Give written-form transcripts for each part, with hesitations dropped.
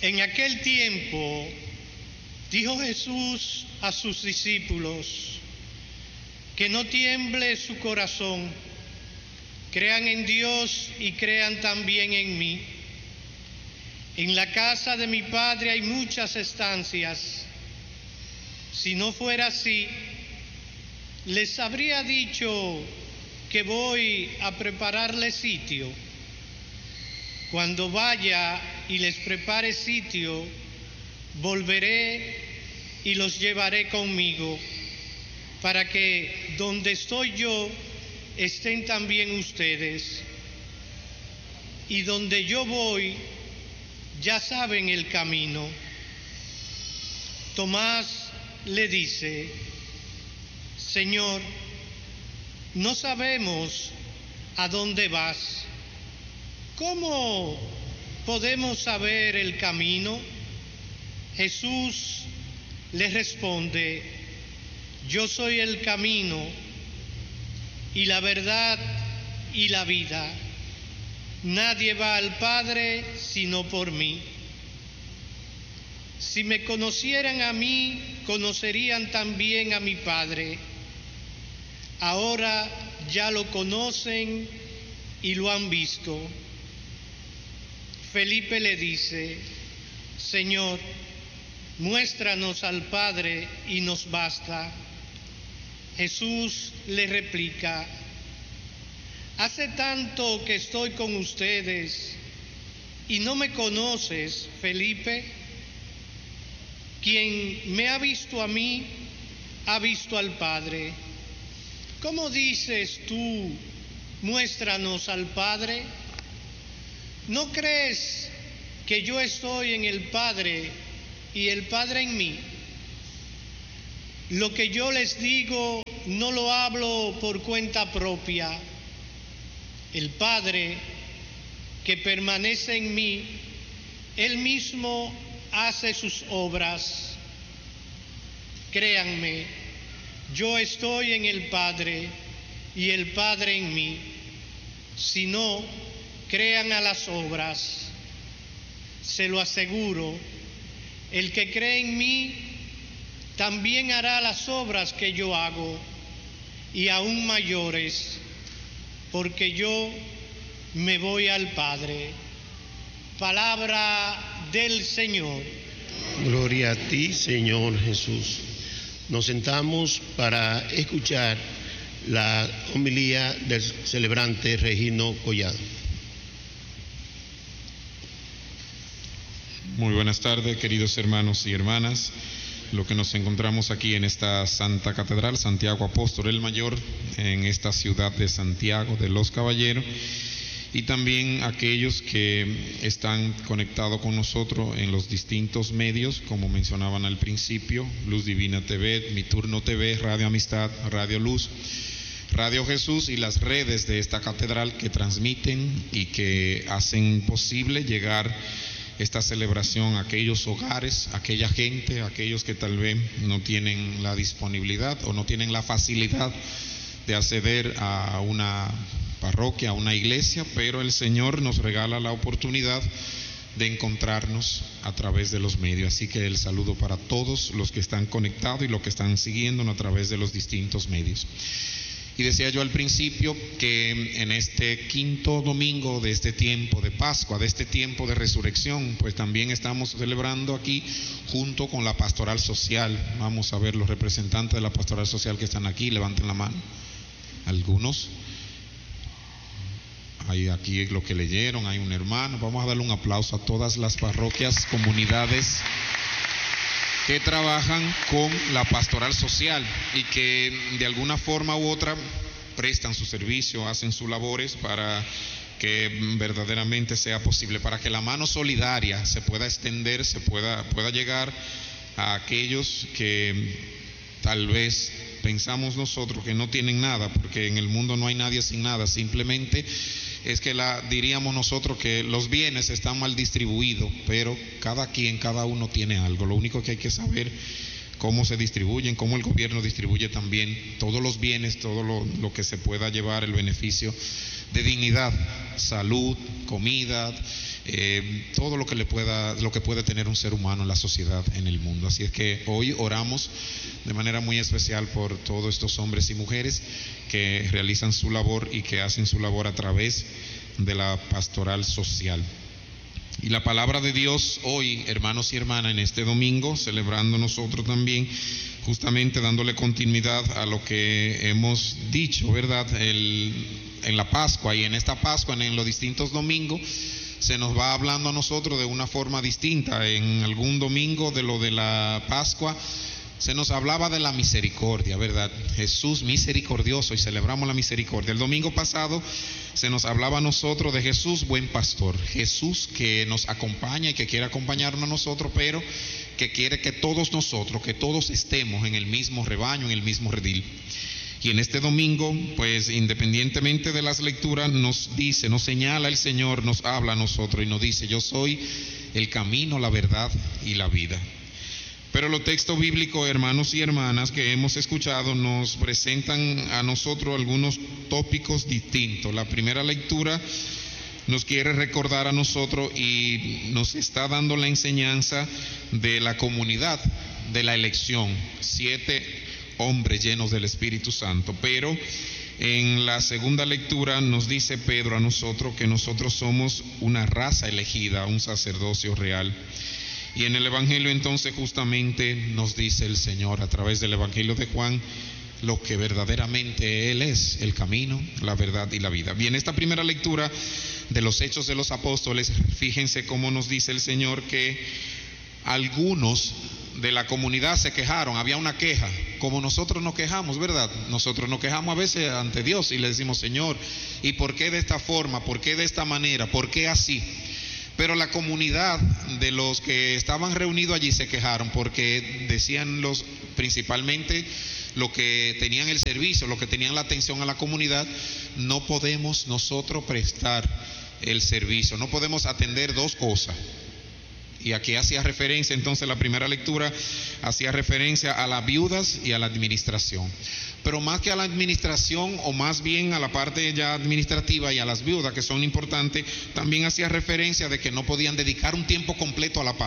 En aquel tiempo dijo Jesús a sus discípulos: que no tiemble su corazón, crean en Dios y crean también en mí. En la casa de mi Padre hay muchas estancias. Si no fuera así, les habría dicho que voy a prepararles sitio. Cuando vaya y les prepare sitio, volveré y los llevaré conmigo, para que donde estoy yo estén también ustedes. Y donde yo voy, ya saben el camino. Tomás le dice: Señor, no sabemos a dónde vas. ¿Cómo podemos saber el camino? Jesús le responde: yo soy el camino y la verdad y la vida. Nadie va al Padre sino por mí. Si me conocieran a mí, conocerían también a mi Padre. Ahora ya lo conocen y lo han visto. Felipe le dice: Señor, muéstranos al Padre y nos basta. Jesús le replica: hace tanto que estoy con ustedes y no me conoces, Felipe. Quien me ha visto a mí, ha visto al Padre. ¿Cómo dices tú, muéstranos al Padre? ¿No crees que yo estoy en el Padre y el Padre en mí? Lo que yo les digo no lo hablo por cuenta propia. El Padre que permanece en mí, Él mismo hace sus obras. Créanme, yo estoy en el Padre y el Padre en mí. Si no, crean a las obras. Se lo aseguro, el que cree en mí también hará las obras que yo hago, y aún mayores, porque yo me voy al Padre. Palabra del Señor. Gloria a ti, Señor Jesús. Nos sentamos para escuchar la homilía del celebrante Regino Collado. Muy buenas tardes, queridos hermanos y hermanas. Lo que nos encontramos aquí en esta Santa Catedral, Santiago Apóstol el Mayor, en esta ciudad de Santiago de los Caballeros, y también aquellos que están conectados con nosotros en los distintos medios, como mencionaban al principio: Luz Divina TV, Mi Turno TV, Radio Amistad, Radio Luz, Radio Jesús y las redes de esta catedral que transmiten y que hacen posible llegar esta celebración a aquellos hogares, a aquella gente, a aquellos que tal vez no tienen la disponibilidad o no tienen la facilidad de acceder a una parroquia, a una iglesia, pero el Señor nos regala la oportunidad de encontrarnos a través de los medios. Así que el saludo para todos los que están conectados y los que están siguiéndonos a través de los distintos medios. Y decía yo al principio que en este quinto domingo de este tiempo de Pascua, de este tiempo de resurrección, pues también estamos celebrando aquí junto con la pastoral social. Vamos a ver los representantes de la pastoral social que están aquí, levanten la mano. Algunos. Hay aquí lo que leyeron, hay un hermano. Vamos a darle un aplauso a todas las parroquias, comunidades que trabajan con la pastoral social y que de alguna forma u otra prestan su servicio, hacen sus labores para que verdaderamente sea posible, para que la mano solidaria se pueda extender, pueda llegar a aquellos que tal vez pensamos nosotros que no tienen nada, porque en el mundo no hay nadie sin nada, simplemente es que diríamos nosotros que los bienes están mal distribuidos, pero cada uno tiene algo. Lo único que hay que saber cómo se distribuyen, cómo el gobierno distribuye también todos los bienes, todo lo que se pueda llevar el beneficio de dignidad, salud, comida, todo lo que puede tener un ser humano en la sociedad, en el mundo. Así es que hoy oramos de manera muy especial por todos estos hombres y mujeres que realizan su labor y que hacen su labor a través de la pastoral social. Y la palabra de Dios hoy, hermanos y hermanas, en este domingo, celebrando nosotros también, justamente dándole continuidad a lo que hemos dicho, ¿verdad? En la Pascua, y en esta Pascua, en los distintos domingos, se nos va hablando a nosotros de una forma distinta. En algún domingo de lo de la Pascua se nos hablaba de la misericordia, ¿verdad? Jesús misericordioso, y celebramos la misericordia. El domingo pasado se nos hablaba a nosotros de Jesús buen pastor, Jesús que nos acompaña y que quiere acompañarnos a nosotros, pero que quiere que todos nosotros, que todos estemos en el mismo rebaño, en el mismo redil. Y en este domingo, pues independientemente de las lecturas, nos dice, nos señala el Señor, nos habla a nosotros y nos dice: yo soy el camino, la verdad y la vida. Pero los textos bíblicos, hermanos y hermanas, que hemos escuchado nos presentan a nosotros algunos tópicos distintos. La primera lectura nos quiere recordar a nosotros y nos está dando la enseñanza de la comunidad, de la elección, 7 hombres llenos del Espíritu Santo. Pero en la segunda lectura nos dice Pedro a nosotros que nosotros somos una raza elegida, un sacerdocio real. Y en el Evangelio entonces justamente nos dice el Señor a través del Evangelio de Juan lo que verdaderamente Él es, el camino, la verdad y la vida. Bien, esta primera lectura de los Hechos de los Apóstoles, fíjense cómo nos dice el Señor que algunos de la comunidad se quejaron, había una queja, como nosotros nos quejamos, ¿verdad? Nosotros nos quejamos a veces ante Dios y le decimos: Señor, ¿y por qué de esta forma? ¿Por qué de esta manera? ¿Por qué así? Pero la comunidad de los que estaban reunidos allí se quejaron porque decían principalmente los que tenían el servicio, los que tenían la atención a la comunidad: no podemos nosotros prestar el servicio, no podemos atender dos cosas. Y aquí hacía referencia, entonces la primera lectura hacía referencia a las viudas y a la administración. Pero más que a la administración, o más bien a la parte ya administrativa y a las viudas, que son importantes, también hacía referencia de que no podían dedicar un tiempo completo a la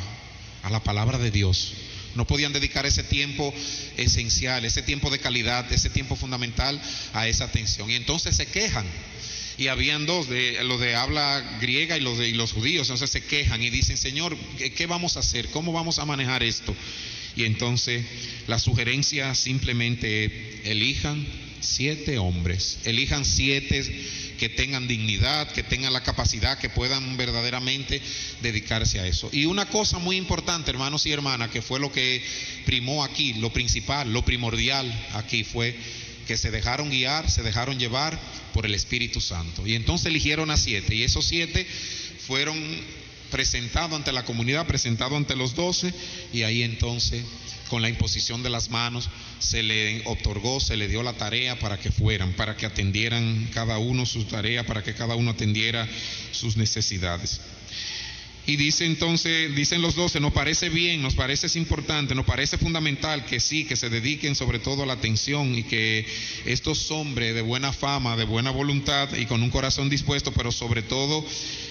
palabra de Dios. No podían dedicar ese tiempo esencial, ese tiempo de calidad, ese tiempo fundamental a esa atención. Y entonces se quejan. Y habían dos, los de habla griega y los judíos. Entonces se quejan y dicen: Señor, ¿qué vamos a hacer? ¿Cómo vamos a manejar esto? Y entonces la sugerencia simplemente: elijan 7 hombres, elijan 7 que tengan dignidad, que tengan la capacidad, que puedan verdaderamente dedicarse a eso. Y una cosa muy importante, hermanos y hermanas, que fue lo que primó aquí, lo principal, lo primordial aquí fue que se dejaron guiar, se dejaron llevar por el Espíritu Santo. Y entonces eligieron a 7, y esos 7 fueron presentados ante la comunidad, presentados ante los 12, y ahí entonces, con la imposición de las manos, se le otorgó, se le dio la tarea para que fueran, para que atendieran cada uno su tarea, para que cada uno atendiera sus necesidades. Y dice entonces, dicen los 12, nos parece bien, nos parece importante, nos parece fundamental que sí, que se dediquen sobre todo a la atención, y que estos hombres de buena fama, de buena voluntad y con un corazón dispuesto, pero sobre todo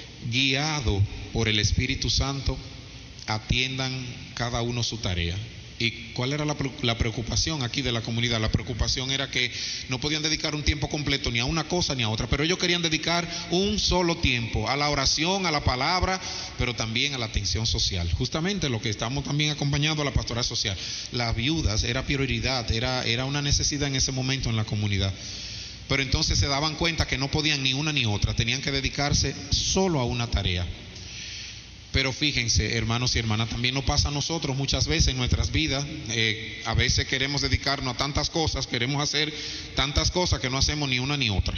guiado por el Espíritu Santo, atiendan cada uno su tarea. ¿Y cuál era la preocupación aquí de la comunidad? La preocupación era que no podían dedicar un tiempo completo ni a una cosa ni a otra, pero ellos querían dedicar un solo tiempo a la oración, a la palabra, pero también a la atención social. Justamente lo que estamos también acompañando a la pastoral social. Las viudas era prioridad, era una necesidad en ese momento en la comunidad. Pero entonces se daban cuenta que no podían ni una ni otra, tenían que dedicarse solo a una tarea. Pero fíjense, hermanos y hermanas, también nos pasa a nosotros muchas veces en nuestras vidas. A veces queremos dedicarnos a tantas cosas, queremos hacer tantas cosas que no hacemos ni una ni otra.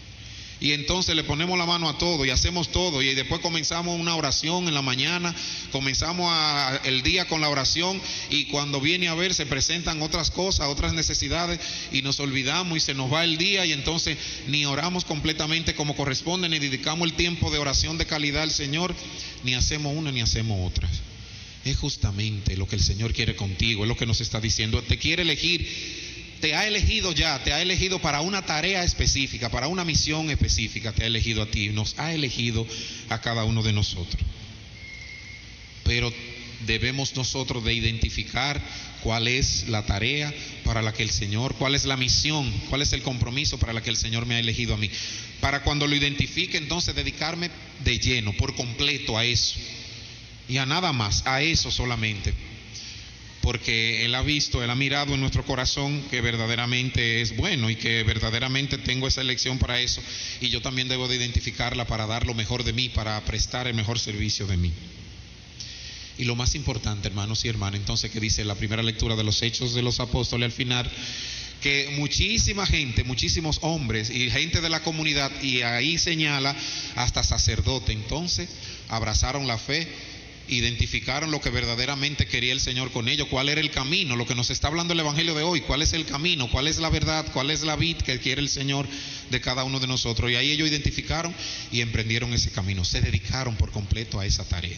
Y entonces le ponemos la mano a todo y hacemos todo, y después comenzamos una oración en la mañana, comenzamos el día con la oración, y cuando viene a ver se presentan otras cosas, otras necesidades, y nos olvidamos y se nos va el día, y entonces ni oramos completamente como corresponde, ni dedicamos el tiempo de oración de calidad al Señor, ni hacemos una ni hacemos otras. Es justamente lo que el Señor quiere contigo, es lo que nos está diciendo. Te quiere elegir te ha elegido ya, te ha elegido para una tarea específica, para una misión específica, te ha elegido a ti, nos ha elegido a cada uno de nosotros. Pero debemos nosotros de identificar cuál es la tarea para la que el Señor, cuál es la misión, cuál es el compromiso para la que el Señor me ha elegido a mí. Para cuando lo identifique, entonces dedicarme de lleno, por completo a eso. Y a nada más, a eso solamente. Porque Él ha visto, Él ha mirado en nuestro corazón que verdaderamente es bueno y que verdaderamente tengo esa elección para eso. Y yo también debo de identificarla para dar lo mejor de mí, para prestar el mejor servicio de mí. Y lo más importante, hermanos y hermanas, entonces, que dice la primera lectura de los Hechos de los Apóstoles al final, que muchísima gente, muchísimos hombres y gente de la comunidad, y ahí señala hasta sacerdote, entonces abrazaron la fe, identificaron lo que verdaderamente quería el Señor con ellos, cuál era el camino, lo que nos está hablando el Evangelio de hoy, cuál es el camino, cuál es la verdad, cuál es la vid que quiere el Señor de cada uno de nosotros. Y ahí ellos identificaron y emprendieron ese camino, se dedicaron por completo a esa tarea.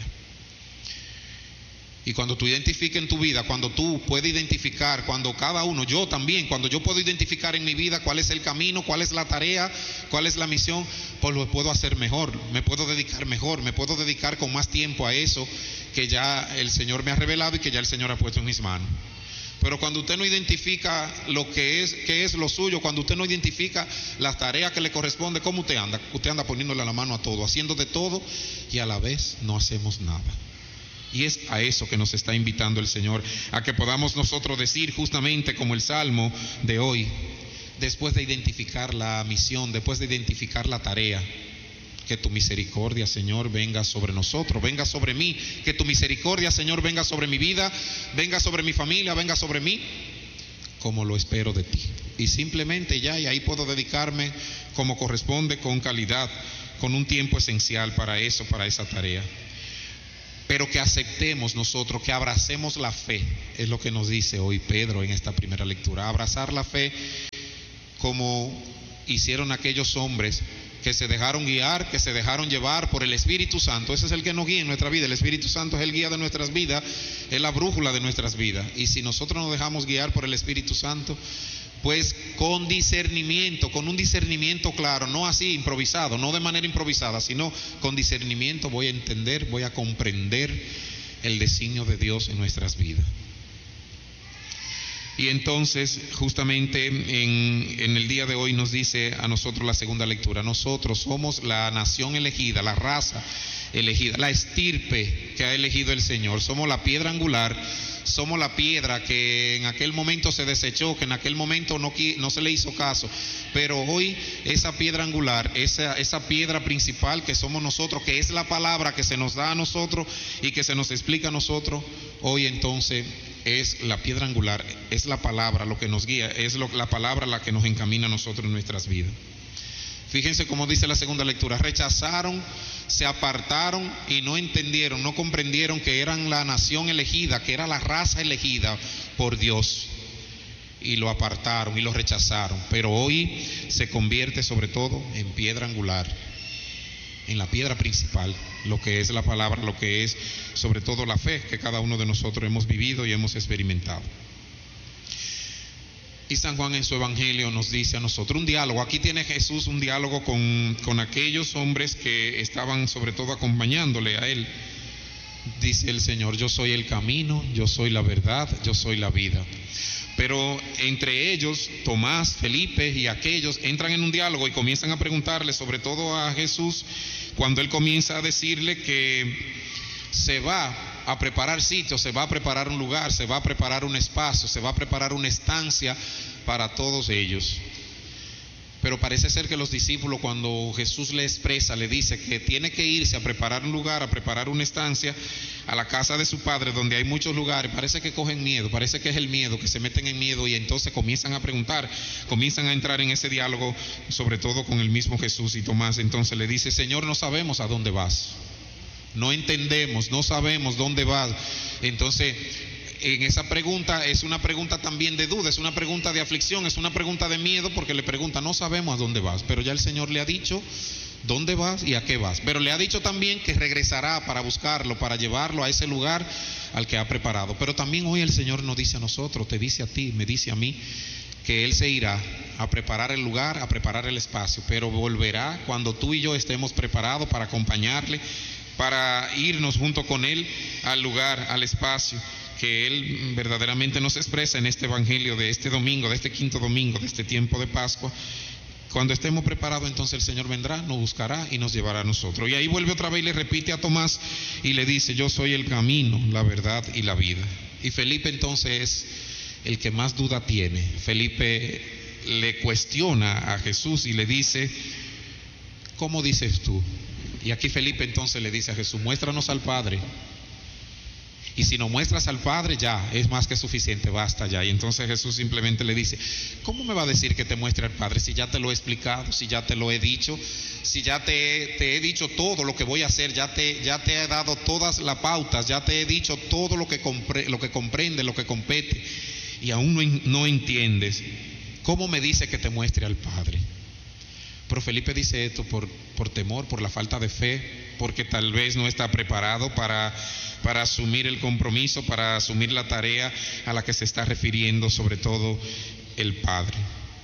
Y cuando tú identifiques en tu vida, cuando tú puedes identificar, cuando cada uno, yo también, cuando yo puedo identificar en mi vida cuál es el camino, cuál es la tarea, cuál es la misión, pues lo puedo hacer mejor, me puedo dedicar mejor, me puedo dedicar con más tiempo a eso que ya el Señor me ha revelado y que ya el Señor ha puesto en mis manos. Pero cuando usted no identifica lo que es lo suyo, cuando usted no identifica las tareas que le corresponde, ¿cómo usted anda? Usted anda poniéndole la mano a todo, haciendo de todo y a la vez no hacemos nada. Y es a eso que nos está invitando el Señor, a que podamos nosotros decir justamente como el Salmo de hoy, después de identificar la misión, después de identificar la tarea, que tu misericordia, Señor, venga sobre nosotros, venga sobre mí, que tu misericordia, Señor, venga sobre mi vida, venga sobre mi familia, venga sobre mí, como lo espero de ti. Y simplemente ya, y ahí puedo dedicarme como corresponde, con calidad, con un tiempo esencial para eso, para esa tarea. Pero que aceptemos nosotros, que abracemos la fe, es lo que nos dice hoy Pedro en esta primera lectura. Abrazar la fe como hicieron aquellos hombres que se dejaron guiar, que se dejaron llevar por el Espíritu Santo. Ese es el que nos guía en nuestra vida. El Espíritu Santo es el guía de nuestras vidas, es la brújula de nuestras vidas. Y si nosotros nos dejamos guiar por el Espíritu Santo, pues con discernimiento, con un discernimiento claro, no así improvisado, no de manera improvisada, sino con discernimiento voy a entender, voy a comprender el designio de Dios en nuestras vidas. Y entonces, justamente en el día de hoy nos dice a nosotros la segunda lectura, nosotros somos la nación elegida, la raza elegida, la estirpe que ha elegido el Señor, somos la piedra angular. Somos la piedra que en aquel momento se desechó, que en aquel momento no se le hizo caso, pero hoy esa piedra angular, esa piedra principal que somos nosotros, que es la palabra que se nos da a nosotros y que se nos explica a nosotros, hoy entonces es la piedra angular, es la palabra lo que nos guía, es la palabra la que nos encamina a nosotros en nuestras vidas. Fíjense cómo dice la segunda lectura, rechazaron, se apartaron y no entendieron, no comprendieron que eran la nación elegida, que era la raza elegida por Dios, y lo apartaron y lo rechazaron. Pero hoy se convierte sobre todo en piedra angular, en la piedra principal, lo que es la palabra, lo que es sobre todo la fe que cada uno de nosotros hemos vivido y hemos experimentado. Y San Juan en su Evangelio nos dice a nosotros un diálogo, aquí tiene Jesús un diálogo con aquellos hombres que estaban sobre todo acompañándole a él. Dice el Señor, yo soy el camino, yo soy la verdad, yo soy la vida. Pero entre ellos, Tomás, Felipe y aquellos entran en un diálogo y comienzan a preguntarle, sobre todo a Jesús, cuando él comienza a decirle que se va a preparar sitio, se va a preparar un lugar, se va a preparar un espacio, se va a preparar una estancia para todos ellos. Pero parece ser que los discípulos, cuando Jesús le expresa, le dice que tiene que irse a preparar un lugar, a preparar una estancia a la casa de su padre, donde hay muchos lugares, parece que cogen miedo, parece que es el miedo, que se meten en miedo y entonces comienzan a preguntar, comienzan a entrar en ese diálogo, sobre todo con el mismo Jesús. Y Tomás entonces le dice, Señor, no sabemos a dónde vas, no entendemos, no sabemos dónde vas. Entonces, en esa pregunta es una pregunta también de duda, es una pregunta de aflicción, es una pregunta de miedo, porque le pregunta, no sabemos a dónde vas, pero ya el Señor le ha dicho dónde vas y a qué vas, pero le ha dicho también que regresará para buscarlo, para llevarlo a ese lugar al que ha preparado. Pero también hoy el Señor nos dice a nosotros, te dice a ti, me dice a mí, que Él se irá a preparar el lugar, a preparar el espacio, pero volverá cuando tú y yo estemos preparados para acompañarle, para irnos junto con Él al lugar, al espacio que Él verdaderamente nos expresa en este evangelio de este domingo, de este quinto domingo, de este tiempo de Pascua. Cuando estemos preparados, entonces el Señor vendrá, nos buscará y nos llevará a nosotros. Y ahí vuelve otra vez y le repite a Tomás y le dice: yo soy el camino, la verdad y la vida. Y Felipe entonces es el que más duda tiene. Felipe le cuestiona a Jesús y le dice: ¿cómo dices tú? Y aquí Felipe entonces le dice a Jesús: muéstranos al Padre. Y si nos muestras al Padre, ya es más que suficiente, basta ya. Y entonces Jesús simplemente le dice: ¿cómo me va a decir que te muestre al Padre si ya te lo he explicado, si ya te lo he dicho, si ya te he dicho todo lo que voy a hacer, ya te he dado todas las pautas, ya te he dicho todo lo que comprende, lo que compete, y aún no entiendes? ¿Cómo me dice que te muestre al Padre? Pero Felipe dice esto por temor, por la falta de fe, porque tal vez no está preparado para asumir el compromiso, para asumir la tarea a la que se está refiriendo, sobre todo el Padre.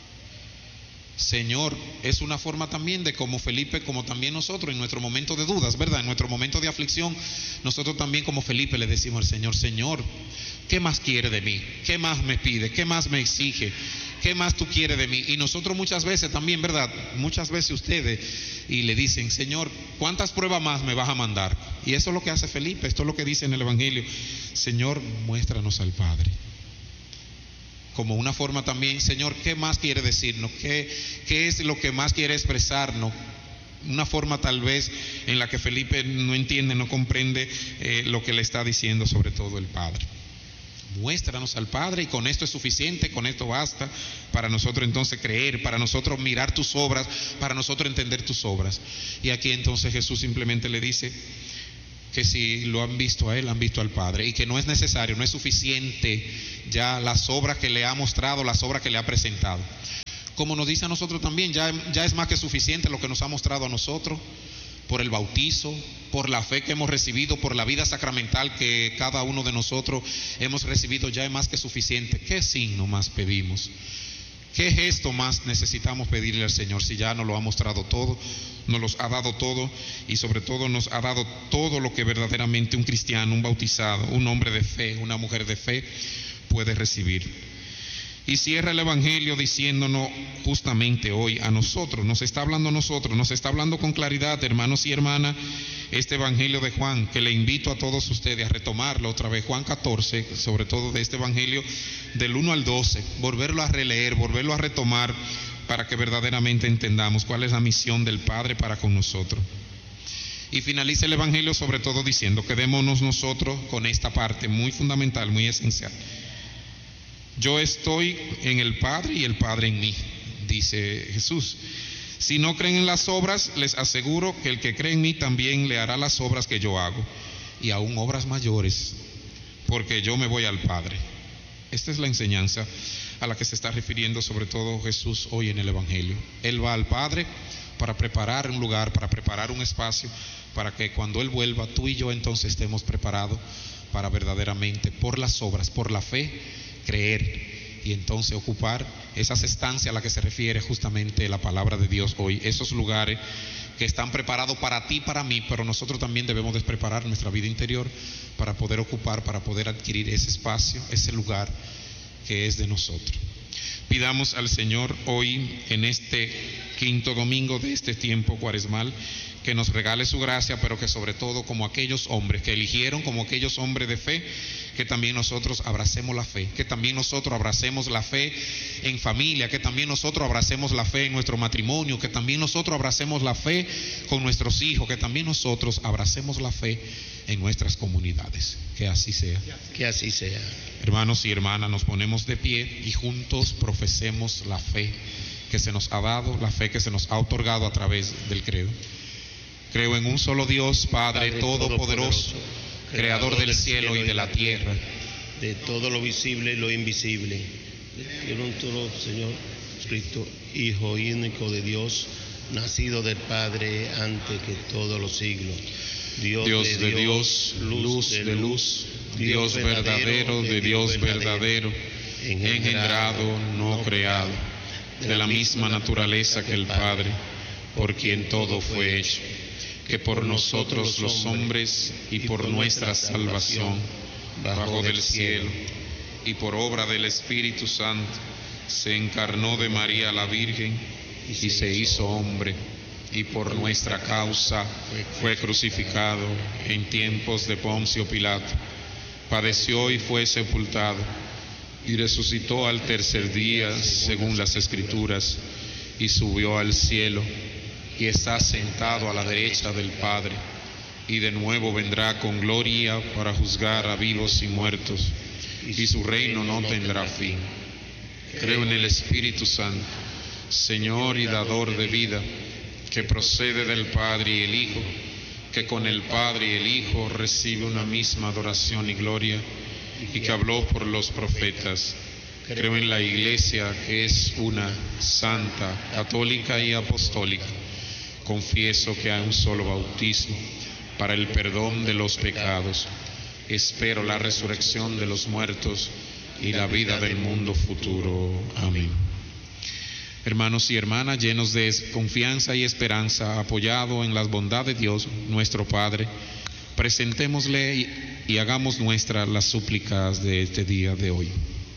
Señor, es una forma también de como Felipe, como también nosotros en nuestro momento de dudas, ¿verdad? En nuestro momento de aflicción, nosotros también como Felipe le decimos al Señor: Señor, ¿qué más quiere de mí? ¿Qué más me pide? ¿Qué más me exige? ¿Qué más tú quieres de mí? Y nosotros muchas veces también, ¿verdad? Muchas veces ustedes y le dicen: Señor, ¿cuántas pruebas más me vas a mandar? Y eso es lo que hace Felipe, esto es lo que dice en el Evangelio: Señor, muéstranos al Padre. Como una forma también: Señor, ¿qué más quiere decirnos? ¿Qué es lo que más quiere expresarnos? Una forma tal vez en la que Felipe no entiende, no comprende lo que le está diciendo, sobre todo el Padre. Muéstranos al Padre, y con esto es suficiente, con esto basta para nosotros entonces creer, para nosotros mirar tus obras, para nosotros entender tus obras. Y aquí entonces Jesús simplemente le dice que si lo han visto a Él, han visto al Padre, y que no es necesario, no es suficiente ya las obras que le ha mostrado, las obras que le ha presentado. Como nos dice a nosotros también, ya es más que suficiente lo que nos ha mostrado a nosotros, por el bautizo, por la fe que hemos recibido, por la vida sacramental que cada uno de nosotros hemos recibido, ya es más que suficiente. ¿Qué signo más pedimos? ¿Qué gesto más necesitamos pedirle al Señor si ya nos lo ha mostrado todo, nos los ha dado todo, y sobre todo nos ha dado todo lo que verdaderamente un cristiano, un bautizado, un hombre de fe, una mujer de fe puede recibir? Y cierra el Evangelio diciéndonos justamente hoy a nosotros, nos está hablando a nosotros, nos está hablando con claridad, hermanos y hermanas, este Evangelio de Juan, que le invito a todos ustedes a retomarlo otra vez, Juan 14, sobre todo de este Evangelio del 1 al 12, volverlo a releer, volverlo a retomar, para que verdaderamente entendamos cuál es la misión del Padre para con nosotros. Y finaliza el Evangelio sobre todo diciendo: quedémonos nosotros con esta parte muy fundamental, muy esencial. Yo estoy en el Padre y el Padre en mí, dice Jesús. Si no creen en las obras, les aseguro que el que cree en mí también le hará las obras que yo hago, y aún obras mayores, porque yo me voy al Padre. Esta es la enseñanza a la que se está refiriendo sobre todo Jesús hoy en el Evangelio. Él va al Padre para preparar un lugar, para preparar un espacio, para que cuando Él vuelva, tú y yo entonces estemos preparados para verdaderamente, por las obras, por la fe, creer, y entonces ocupar esas estancias a las que se refiere justamente la palabra de Dios hoy, esos lugares que están preparados para ti, para mí, pero nosotros también debemos de preparar nuestra vida interior para poder ocupar, para poder adquirir ese espacio, ese lugar que es de nosotros. Pidamos al Señor hoy, en este quinto domingo de este tiempo cuaresmal, que nos regale su gracia, pero que sobre todo, como aquellos hombres que eligieron, como aquellos hombres de fe, que también nosotros abracemos la fe, que también nosotros abracemos la fe en familia, que también nosotros abracemos la fe en nuestro matrimonio, que también nosotros abracemos la fe con nuestros hijos, que también nosotros abracemos la fe en nuestras comunidades. Que así sea. Que así sea. Hermanos y hermanas, nos ponemos de pie y juntos profesemos la fe que se nos ha dado, la fe que se nos ha otorgado a través del credo. Creo en un solo Dios, Padre todopoderoso, creador del cielo y de la tierra, de todo lo visible y lo invisible. Creo en un solo Señor Cristo, Hijo único de Dios, nacido del Padre antes que todos los siglos. Dios de Dios, luz de luz, Dios verdadero de Dios verdadero, engendrado, no creado, de la misma naturaleza que el Padre, por quien todo fue hecho, que por nosotros los hombres y por nuestra salvación, bajó del cielo, y por obra del Espíritu Santo, se encarnó de María la Virgen, y se hizo hombre, y por nuestra causa fue crucificado en tiempos de Poncio Pilato, padeció y fue sepultado, y resucitó al tercer día, según las Escrituras, y subió al cielo, y está sentado a la derecha del Padre, y de nuevo vendrá con gloria para juzgar a vivos y muertos, y su reino no tendrá fin. Creo en el Espíritu Santo, Señor y dador de vida, que procede del Padre y el Hijo, que con el Padre y el Hijo recibe una misma adoración y gloria, y que habló por los profetas. Creo en la Iglesia, que es una, santa, católica y apostólica. Confieso que hay un solo bautismo para el perdón de los pecados. Espero la resurrección de los muertos y la vida del mundo futuro. Amén. Hermanos y hermanas, llenos de confianza y esperanza, apoyado en la bondad de Dios, nuestro Padre, presentémosle y hagamos nuestras las súplicas de este día de hoy.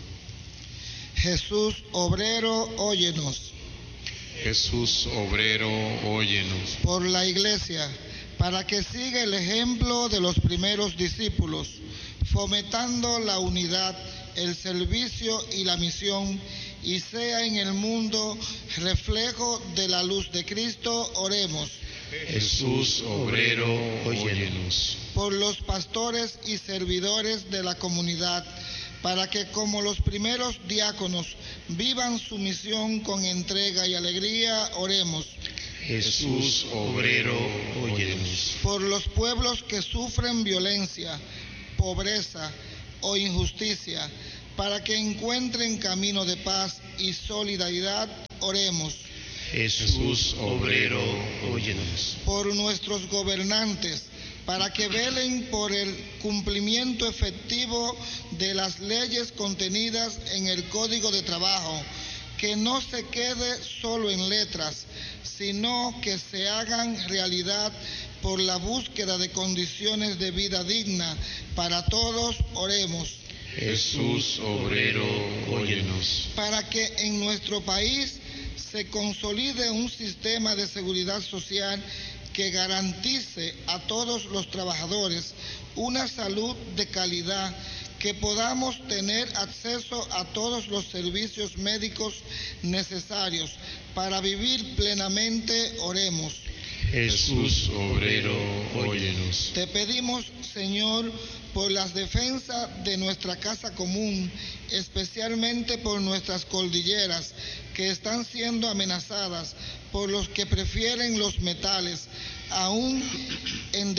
Jesús obrero, óyenos. Jesús obrero, óyenos. Por la Iglesia, para que siga el ejemplo de los primeros discípulos, fomentando la unidad, el servicio y la misión, y sea en el mundo reflejo de la luz de Cristo, oremos. Jesús obrero, óyenos. Por los pastores y servidores de la comunidad, para que como los primeros diáconos vivan su misión con entrega y alegría, oremos. Jesús obrero, óyenos. Por los pueblos que sufren violencia, pobreza o injusticia, para que encuentren camino de paz y solidaridad, oremos. Jesús obrero, óyenos. Por nuestros gobernantes, para que velen por el cumplimiento efectivo de las leyes contenidas en el Código de Trabajo, que no se quede solo en letras, sino que se hagan realidad por la búsqueda de condiciones de vida digna para todos, oremos. Jesús obrero, óyenos. Para que en nuestro país se consolide un sistema de seguridad social que garantice a todos los trabajadores una salud de calidad, que podamos tener acceso a todos los servicios médicos necesarios para vivir plenamente, oremos. Jesús obrero, óyenos. Te pedimos, Señor, por las defensas de nuestra casa común, especialmente por nuestras cordilleras, que están siendo amenazadas por los que prefieren los metales, aún en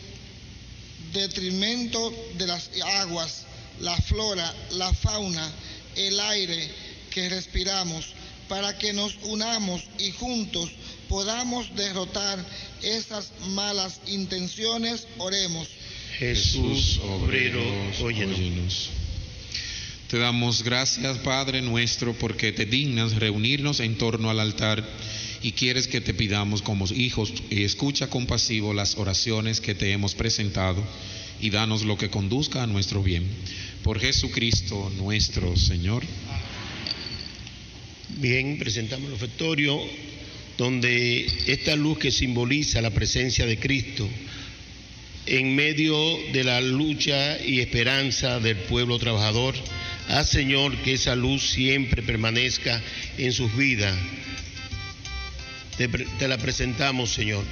detrimento de las aguas, la flora, la fauna, el aire que respiramos, para que nos unamos y juntos podamos derrotar esas malas intenciones, oremos. Jesús obrero, óyenos. Te damos gracias, Padre nuestro, porque te dignas reunirnos en torno al altar y quieres que te pidamos como hijos, y escucha compasivo las oraciones que te hemos presentado y danos lo que conduzca a nuestro bien. Por Jesucristo nuestro Señor. Bien, presentamos el ofertorio, donde esta luz que simboliza la presencia de Cristo en medio de la lucha y esperanza del pueblo trabajador, haz, Señor, que esa luz siempre permanezca en sus vidas. Te la presentamos, Señor.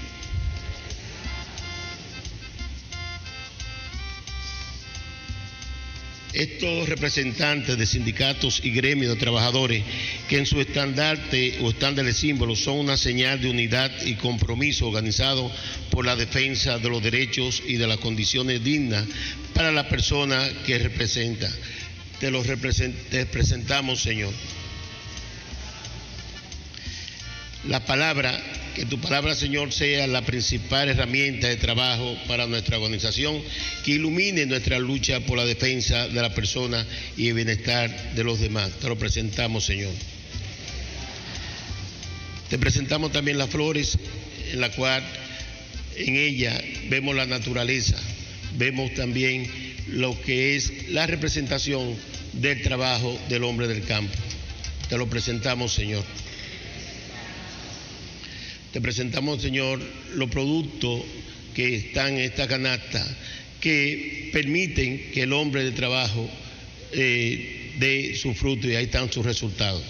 Estos representantes de sindicatos y gremios de trabajadores que en su estandarte o estándar de símbolos son una señal de unidad y compromiso organizado por la defensa de los derechos y de las condiciones dignas para la persona que representa. Te presentamos, Señor. La palabra Que tu palabra, Señor, sea la principal herramienta de trabajo para nuestra organización, que ilumine nuestra lucha por la defensa de la persona y el bienestar de los demás. Te lo presentamos, Señor. Te presentamos también las flores, en la cual en ella vemos la naturaleza, vemos también lo que es la representación del trabajo del hombre del campo. Te lo presentamos, Señor. Te presentamos, Señor, los productos que están en esta canasta, que permiten que el hombre de trabajo dé su fruto, y ahí están sus resultados.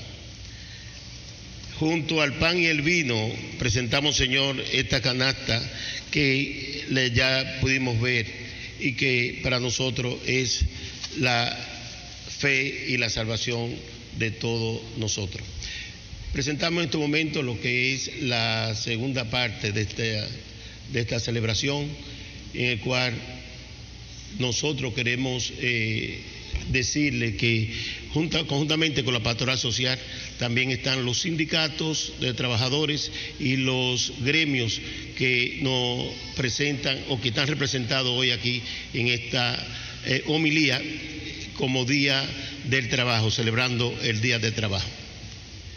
Junto al pan y el vino presentamos, Señor, esta canasta que ya pudimos ver y que para nosotros es la fe y la salvación de todos nosotros. Presentamos en este momento lo que es la segunda parte de esta celebración, en el cual nosotros queremos decirle que conjuntamente con la pastoral social también están los sindicatos de trabajadores y los gremios que nos presentan o que están representados hoy aquí en esta homilía como Día del Trabajo, celebrando el Día del Trabajo.